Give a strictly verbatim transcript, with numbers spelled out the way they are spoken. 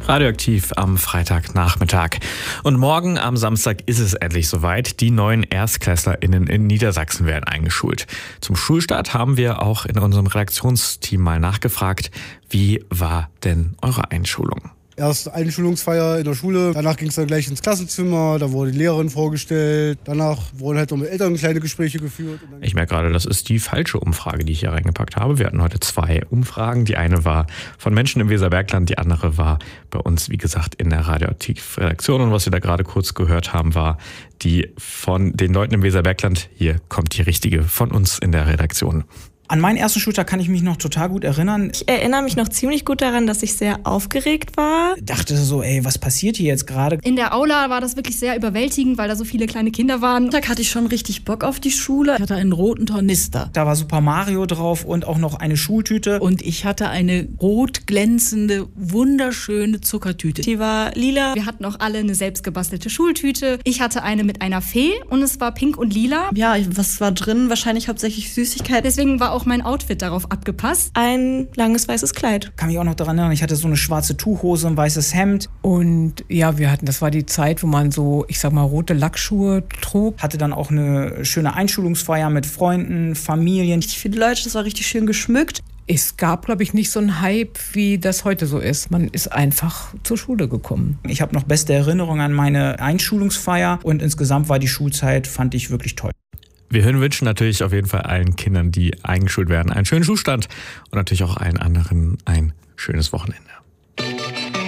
Radioaktiv am Freitagnachmittag. Und morgen am Samstag ist es endlich soweit. Die neuen ErstklässlerInnen in Niedersachsen werden eingeschult. Zum Schulstart haben wir auch in unserem Redaktionsteam mal nachgefragt, wie war denn eure Einschulung? Erst Einschulungsfeier in der Schule, danach ging es dann gleich ins Klassenzimmer, da wurde die Lehrerin vorgestellt, danach wurden halt noch mit Eltern kleine Gespräche geführt. Ich merke gerade, das ist die falsche Umfrage, die ich hier reingepackt habe. Wir hatten heute zwei Umfragen. Die eine war von Menschen im Weserbergland, die andere war bei uns, wie gesagt, in der Radioaktiv-Redaktion. Und was wir da gerade kurz gehört haben, war die von den Leuten im Weserbergland. Hier kommt die richtige von uns in der Redaktion. An meinen ersten Schultag kann ich mich noch total gut erinnern. Ich erinnere mich noch ziemlich gut daran, dass ich sehr aufgeregt war. Dachte so, ey, was passiert hier jetzt gerade? In der Aula war das wirklich sehr überwältigend, weil da so viele kleine Kinder waren. Da hatte ich schon richtig Bock auf die Schule. Ich hatte einen roten Tornister. Da war Super Mario drauf und auch noch eine Schultüte. Und ich hatte eine rot glänzende, wunderschöne Zuckertüte. Die war lila. Wir hatten auch alle eine selbstgebastelte Schultüte. Ich hatte eine mit einer Fee und es war pink und lila. Ja, was war drin? Wahrscheinlich hauptsächlich Süßigkeit. Deswegen war auch mein Outfit darauf abgepasst. Ein langes weißes Kleid. Kann mich auch noch daran erinnern, ich hatte so eine schwarze Tuchhose, ein weißes Hemd. Und ja, wir hatten, das war die Zeit, wo man so, ich sag mal, rote Lackschuhe trug. Hatte dann auch eine schöne Einschulungsfeier mit Freunden, Familien. Richtig viele Leute, das war richtig schön geschmückt. Es gab, glaube ich, nicht so einen Hype, wie das heute so ist. Man ist einfach zur Schule gekommen. Ich habe noch beste Erinnerungen an meine Einschulungsfeier und insgesamt war die Schulzeit, fand ich wirklich toll. Wir wünschen natürlich auf jeden Fall allen Kindern, die eingeschult werden, einen schönen Schulstand und natürlich auch allen anderen ein schönes Wochenende.